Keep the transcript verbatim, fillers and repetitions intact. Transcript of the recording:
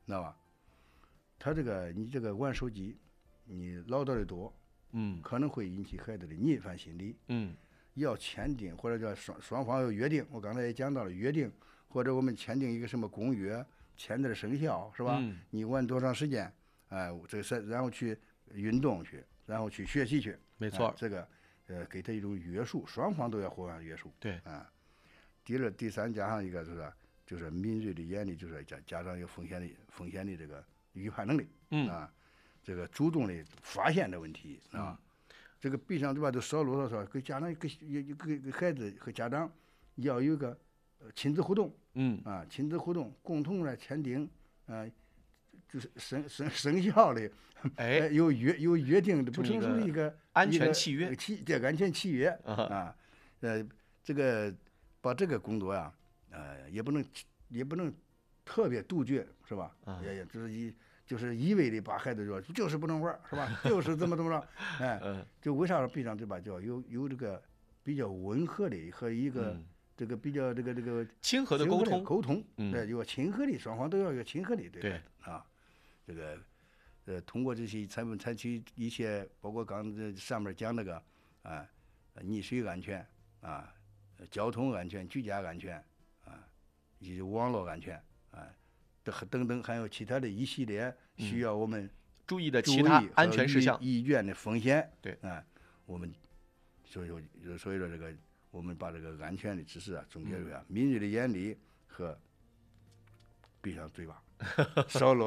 知道吧？他这个你这个玩手机，你唠叨的多， 嗯， 可能会引起孩子的逆反心理。 嗯， 要签订或者叫双双方要约定，我刚才也讲到了约定，或者我们签订一个什么公约，签字生效是吧？ 嗯， 你玩多长时间？哎、这个是然后去运动去，然后去学习去， 没错、 哎，这个呃给他一种约束，双方都要互相约束。 对啊。第二、第三加上一个就是就是敏锐的眼力，就是家家长有风险的风险的这个预判能力， 嗯啊，这个主动的发现的问题啊，嗯、这个闭上嘴巴都少啰嗦说，跟家长跟跟跟孩子和家长要有一个亲子互动， 嗯啊，亲子互动，共同来签订啊。就是生生生效的， 哎， 有约有约定的不成熟的一个安全契约， 契这安全契约啊，呃，这个把这个工作呀，呃，也不能也不能特别杜绝，是吧？ 啊、 也也就是一就是一味的把孩子说就是不能玩，是吧？就是怎么怎么着，哎，就为啥闭上嘴巴叫有有这个比较温和的和一个。嗯这个比较这个这个亲和的沟通， 沟通， 嗯， 对，有亲和力，双方都要有亲和力，对对啊，这个呃，通过这些采采取一些，包括刚才上面讲那个啊，溺水安全啊，交通安全、居家安全啊，以及网络安全啊，等等，还有其他的一系列需要我们注意的其他安全事项、 意愿的风险， 对啊，我们所以说所以说这个。我们把这个安全的知识啊总结为啊，敏锐的眼力和闭上嘴巴，少啰